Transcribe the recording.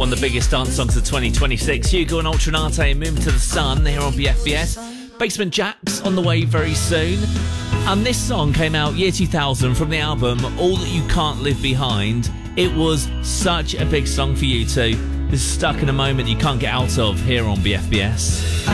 One of the biggest dance songs of 2026. Hugo and Ultranate, Moving to the Sun, here on BFBS. Basement Jaxx on the way very soon. And this song came out year 2000 from the album All That You Can't Live Behind. It was such a big song for U2. This is Stuck in a Moment you can't get out of here on BFBS.